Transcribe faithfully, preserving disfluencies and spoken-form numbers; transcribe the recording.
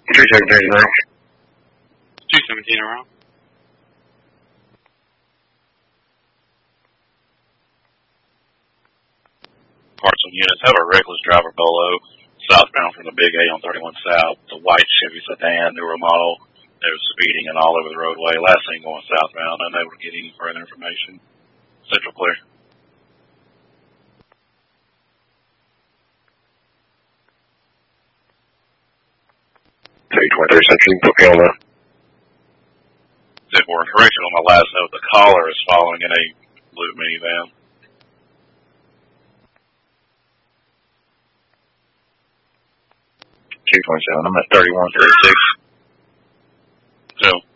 two seventeen around. two seventeen around. Parts and units have a reckless driver below, southbound from the Big A on thirty-one South. The white Chevy sedan, newer model. They were speeding and all over the roadway. Last thing going southbound, unable to get any further information. Central clear. three twenty-three Central, put me on that. Did more correction on my last note. The caller is following in a blue minivan. two twenty-seven, I'm at thirty-one thirty-six. So,